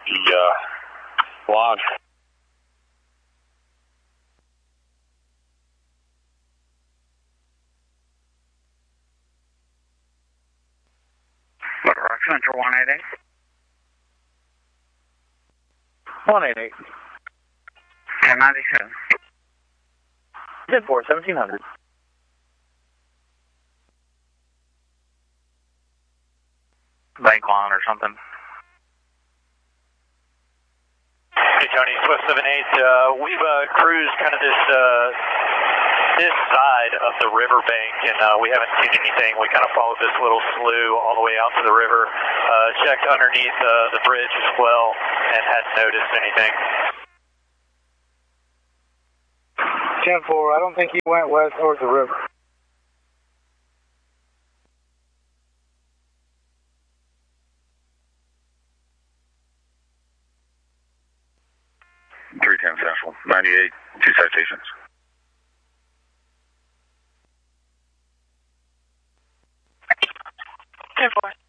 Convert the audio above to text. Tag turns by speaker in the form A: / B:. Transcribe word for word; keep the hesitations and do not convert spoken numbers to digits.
A: the uh, log.
B: Little Rock Central one eight eight.
C: one eight eight.
B: ten ninety-seven.
C: ten four, seventeen hundred.
B: Bank line or something.
D: Hey Tony, Swift seven eight, uh, we've uh, cruised kind of this uh, this side of the riverbank, and uh, we haven't seen anything. We kind of followed this little slough all the way out to the river, uh, checked underneath uh, the bridge as well, and hadn't noticed anything.
C: ten four, I don't think he went west towards the river.
A: three ten Central, ninety-eight, two citations.
E: ten four.